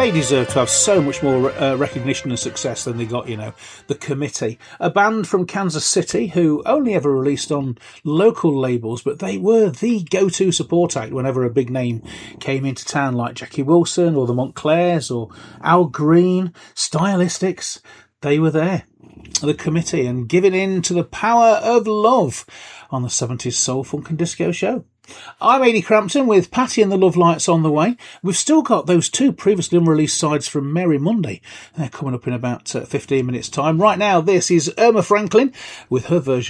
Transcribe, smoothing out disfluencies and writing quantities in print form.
They deserve to have so much more recognition and success than they got, you know. The Committee, a band from Kansas City who only ever released on local labels, but they were the go-to support act whenever a big name came into town, like Jackie Wilson or the Montclairs or Al Green, Stylistics. They were there. The Committee, and giving in to the power of love on the 70s Soul, Funk and Disco Show. I'm Ady Crampton with Patty and the Love Lights on the way. We've still got those two previously unreleased sides from Mary Monday. They're coming up in about 15 minutes' time. Right now, this is Irma Franklin with her version